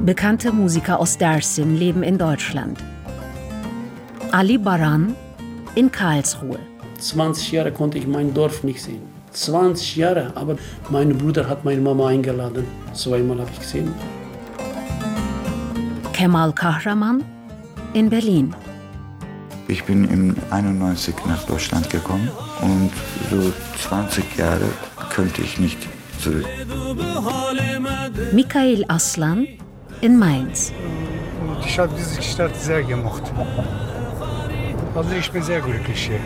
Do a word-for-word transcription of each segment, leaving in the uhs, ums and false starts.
Bekannte Musiker aus Dersim leben in Deutschland. Ali Baran in Karlsruhe. zwanzig Jahre konnte ich mein Dorf nicht sehen. zwanzig Jahre, aber mein Bruder hat meine Mama eingeladen. Zweimal habe ich gesehen. Kemal Kahraman in Berlin. Ich bin im einundneunzig nach Deutschland gekommen und so zwanzig Jahre könnte ich nicht zurück. Mikail Aslan in Mainz. Ich habe diese Stadt sehr gemocht. Also ich bin sehr glücklich hier.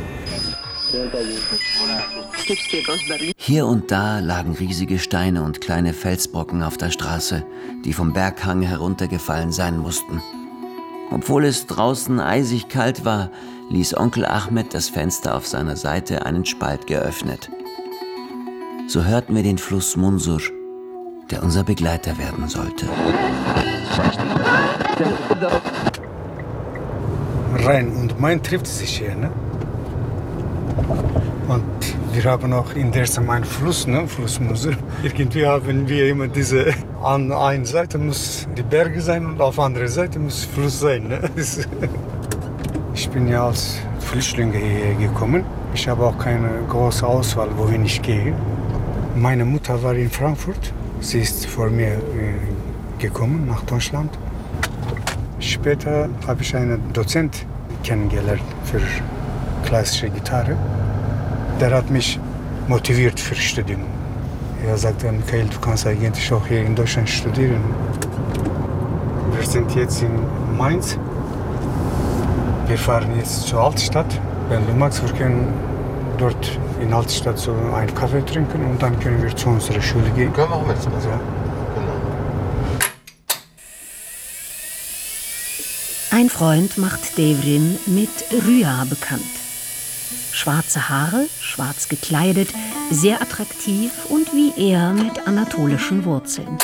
Hier und da lagen riesige Steine und kleine Felsbrocken auf der Straße, die vom Berghang heruntergefallen sein mussten. Obwohl es draußen eisig kalt war, ließ Onkel Ahmed das Fenster auf seiner Seite einen Spalt geöffnet. So hörten wir den Fluss Munsur, der unser Begleiter werden sollte. Rhein und Main trifft sich hier, ne? Und wir haben auch in Dersim einen Fluss, ne? Fluss Munsur. Irgendwie haben wir immer diese, an einer Seite muss die Berge sein und auf der anderen Seite muss Fluss sein, ne? Ich bin ja als Flüchtling hierher gekommen. Ich habe auch keine große Auswahl, wohin ich gehe. Meine Mutter war in Frankfurt. Sie ist vor mir äh, gekommen nach Deutschland. Später habe ich einen Dozent kennengelernt für klassische Gitarre. Der hat mich motiviert für Studium. Er sagte, Mikail, du kannst eigentlich auch hier in Deutschland studieren. Wir sind jetzt in Mainz. Wir fahren jetzt zur Altstadt. Wenn du magst, wir können dort in Altstadt so einen Kaffee trinken und dann können wir zu unserer Schule gehen. Können wir auch mit. Also. Ja. Ein Freund macht Devrim mit Rüya bekannt. Schwarze Haare, schwarz gekleidet, sehr attraktiv und wie er mit anatolischen Wurzeln.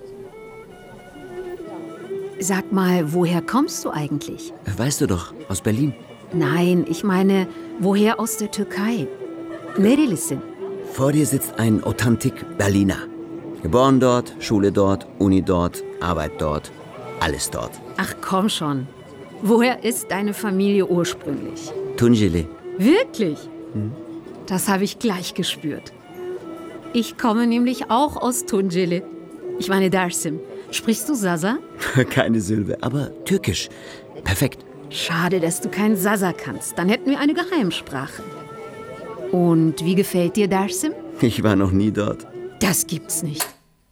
Sag mal, woher kommst du eigentlich? Weißt du doch, aus Berlin. Nein, ich meine, woher aus der Türkei? Nerelisin? Vor dir sitzt ein Authentik Berliner. Geboren dort, Schule dort, Uni dort, Arbeit dort, alles dort. Ach komm schon. Woher ist deine Familie ursprünglich? Tunceli. Wirklich? Hm? Das habe ich gleich gespürt. Ich komme nämlich auch aus Tunceli. Ich meine Dersim. Sprichst du Sasa? Keine Silbe, aber türkisch. Perfekt. Schade, dass du kein Sasa kannst. Dann hätten wir eine Geheimsprache. Und wie gefällt dir Dersim? Ich war noch nie dort. Das gibt's nicht.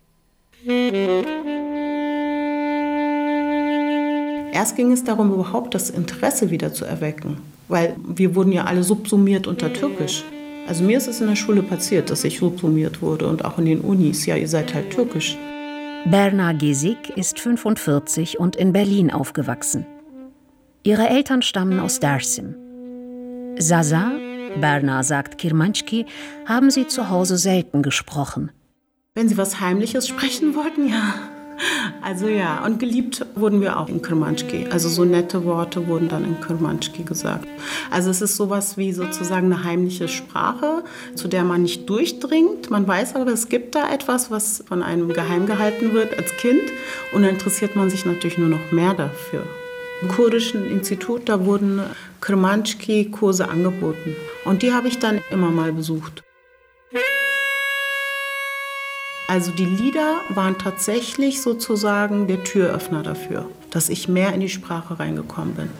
Erst ging es darum, überhaupt das Interesse wieder zu erwecken. Weil wir wurden ja alle subsumiert unter Türkisch. Also mir ist es in der Schule passiert, dass ich subsumiert wurde und auch in den Unis. Ja, ihr seid halt türkisch. Berna Gesik ist fünfundvierzig und in Berlin aufgewachsen. Ihre Eltern stammen aus Dersim. Sasa, Berna sagt Kirmanschki, haben sie zu Hause selten gesprochen. Wenn sie was Heimliches sprechen wollten, ja. Also ja, und geliebt wurden wir auch in Kirmanschki. Also so nette Worte wurden dann in Kirmanschki gesagt. Also es ist sowas wie sozusagen eine heimliche Sprache, zu der man nicht durchdringt. Man weiß aber, es gibt da etwas, was von einem geheim gehalten wird als Kind. Und dann interessiert man sich natürlich nur noch mehr dafür. Im kurdischen Institut, da wurden Kirmanschki-Kurse angeboten. Und die habe ich dann immer mal besucht. Also die Lieder waren tatsächlich sozusagen der Türöffner dafür, dass ich mehr in die Sprache reingekommen bin.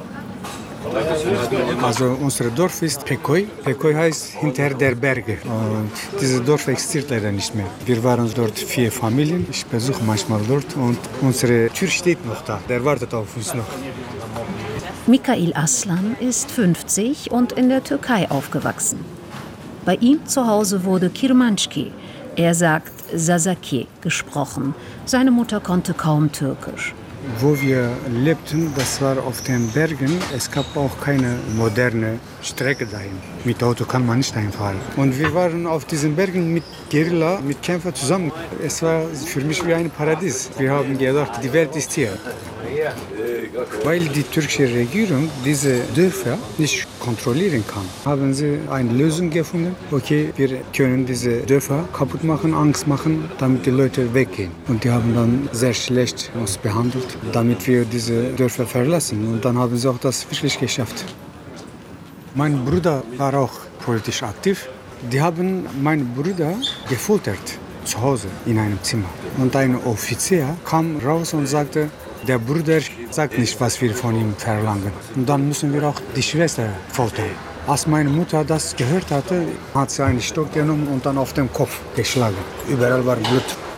Also unser Dorf ist Pekoy. Pekoy heißt hinter der Berge. Und dieses Dorf existiert leider nicht mehr. Wir waren dort vier Familien. Ich besuche manchmal dort und unsere Tür steht noch da. Der wartet auf uns noch. Mikail Aslan ist fünfzig und in der Türkei aufgewachsen. Bei ihm zu Hause wurde Kirmanschki, er sagt Sasaki, gesprochen. Seine Mutter konnte kaum Türkisch. Wo wir lebten, das war auf den Bergen. Es gab auch keine moderne Strecke dahin. Mit Auto kann man nicht einfahren. Und wir waren auf diesen Bergen mit Guerilla, mit Kämpfern zusammen. Es war für mich wie ein Paradies. Wir haben gedacht, die Welt ist hier. Weil die türkische Regierung diese Dörfer nicht kontrollieren kann, haben sie eine Lösung gefunden. Okay, wir können diese Dörfer kaputt machen, Angst machen, damit die Leute weggehen. Und die haben dann sehr schlecht uns behandelt, damit wir diese Dörfer verlassen. Und dann haben sie auch das wirklich geschafft. Mein Bruder war auch politisch aktiv. Die haben meinen Bruder gefoltert, zu Hause in einem Zimmer. Und ein Offizier kam raus und sagte, der Bruder sagt nicht, was wir von ihm verlangen. Und dann müssen wir auch die Schwester foltern. Als meine Mutter das gehört hatte, hat sie einen Stock genommen und dann auf den Kopf geschlagen. Überall war Blut.